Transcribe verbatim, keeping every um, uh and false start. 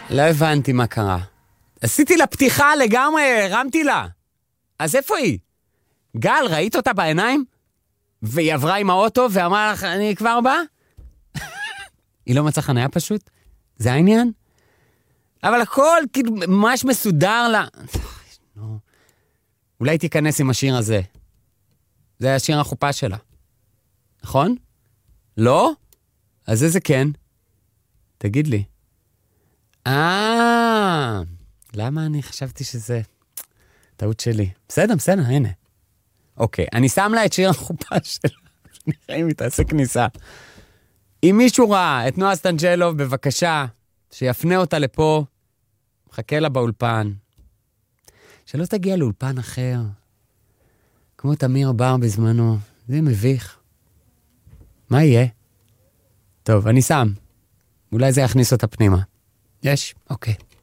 לא הבנתי מה קרה. עשיתי לה פתיחה לגמרי, הרמתי לה. אז איפה היא? גל, ראית אותה בעיניים? והיא עברה עם האוטו ואמרה לך, אני כבר באה? היא לא מצאה חניה פשוט? זה העניין? אבל הכל כאילו ממש מסודר לה. אולי תיכנס עם השיר הזה. זה השיר החופה שלה. נכון? לא? אז איזה כן? תגיד לי. אה, למה אני חשבתי שזה טעות שלי? בסדר, בסדר, הנה. אוקיי, אני שם לה את שיר החופה שלה. נראה אם היא תעשה כניסה. אם מישהו ראה את נועה סטנג'לוב, בבקשה, שיפנה אותה לפה, מחכה לה באולפן. שלא תגיע לאולפן אחר. כמו תמיר בר בזמנו. זה מביך. מה יהיה? טוב, אני שם. אולי זה יכניס אותה פנימה. יש? אוקיי.